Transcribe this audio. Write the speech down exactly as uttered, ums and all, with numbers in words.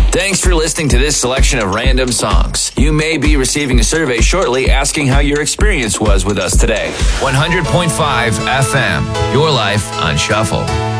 Thanks for listening to this selection of random songs. You may be receiving a survey shortly asking how your experience was with us today. one hundred point five F M, your life on Shuffle.